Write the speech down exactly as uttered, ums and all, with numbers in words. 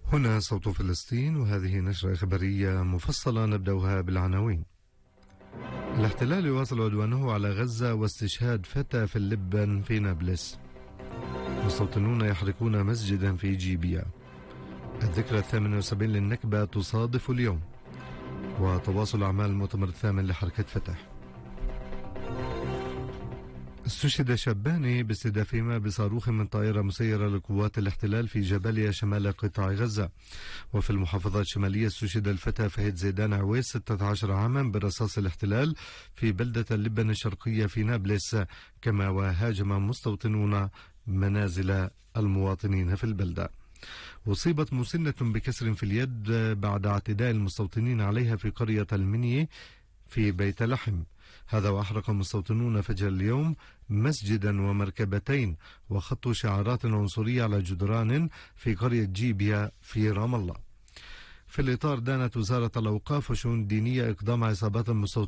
هنا صوت فلسطين، وهذه نشرة إخبارية مفصلة نبدأها بالعناوين. الاحتلال يواصل عدوانه على غزة واستشهاد فتى في اللبن في نابلس. مستوطنون يحرقون مسجدا في جيبيا. الذكرى الثامنة والسبعين للنكبة تصادف اليوم. وتواصل أعمال المؤتمر الثامن لحركة فتح. استشهد شابان باستهدافهما بصاروخ من طائرة مسيرة لقوات الاحتلال في جباليا شمال قطاع غزة. وفي المحافظات الشمالية استشهد الفتى فهد زيدان عويس ستة عشر عاما برصاص الاحتلال في بلدة اللبن الشرقية في نابلس، كما وهاجم مستوطنون منازل المواطنين في البلدة. أصيبت مسنة بكسر في اليد بعد اعتداء المستوطنين عليها في قرية المنيي في بيت لحم. هذا وأحرق مستوطنون فجر اليوم مسجدا ومركبتين وخطوا شعارات عنصرية على جدران في قرية جيبيا في رام الله. في الإطار دانت وزارة الأوقاف وشؤون دينية إقدام عصابات المستوطنين